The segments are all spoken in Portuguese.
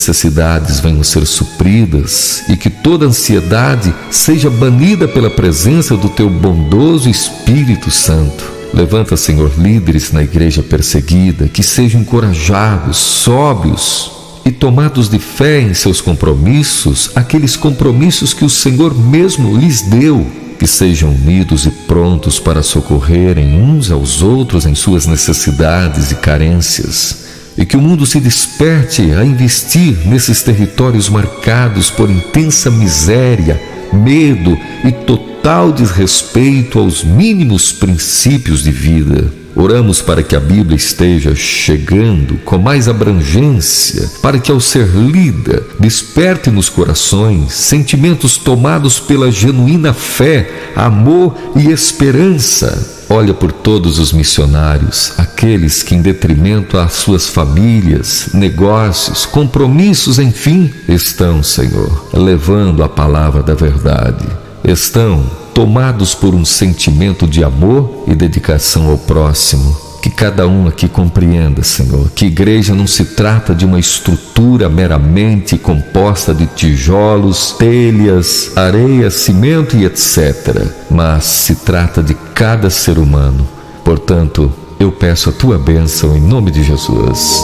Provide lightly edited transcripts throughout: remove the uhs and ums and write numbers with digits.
necessidades venham ser supridas e que toda ansiedade seja banida pela presença do Teu bondoso Espírito Santo. Levanta, Senhor, líderes na igreja perseguida, que sejam encorajados, sóbrios e tomados de fé em seus compromissos, aqueles compromissos que o Senhor mesmo lhes deu, que sejam unidos e prontos para socorrerem uns aos outros em suas necessidades e carências, e que o mundo se desperte a investir nesses territórios marcados por intensa miséria, medo e total desrespeito aos mínimos princípios de vida. Oramos para que a Bíblia esteja chegando com mais abrangência, para que ao ser lida, desperte nos corações sentimentos tomados pela genuína fé, amor e esperança. Olha por todos os missionários, aqueles que em detrimento às suas famílias, negócios, compromissos, enfim, estão, Senhor, levando a palavra da verdade. Estão tomados por um sentimento de amor e dedicação ao próximo. Que cada um aqui compreenda, Senhor, que igreja não se trata de uma estrutura meramente composta de tijolos, telhas, areia, cimento e etc., mas se trata de cada ser humano. Portanto, eu peço a Tua bênção em nome de Jesus.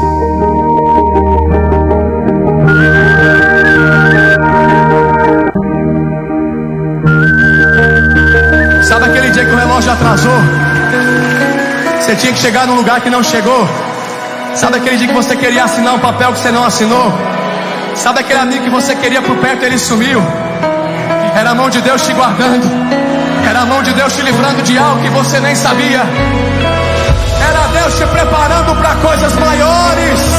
Sabe aquele dia que o relógio atrasou? Você tinha que chegar num lugar que não chegou. Sabe aquele dia que você queria assinar um papel que você não assinou? Sabe aquele amigo que você queria por perto e ele sumiu? Era a mão de Deus te guardando. Era a mão de Deus te livrando de algo que você nem sabia. Era Deus te preparando para coisas maiores.